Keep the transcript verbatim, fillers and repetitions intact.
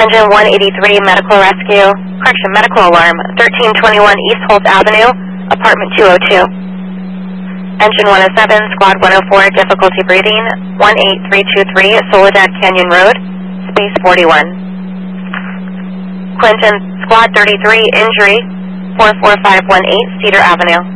Engine one eighty-three, medical rescue, correction, medical alarm, thirteen twenty-one East Holt Avenue, apartment two oh two. Engine one oh seven, squad one oh four, difficulty breathing, one eight three two three, Soledad Canyon Road, space forty-one. Clinton, squad thirty-three, injury, four four five one eight, Cedar Avenue.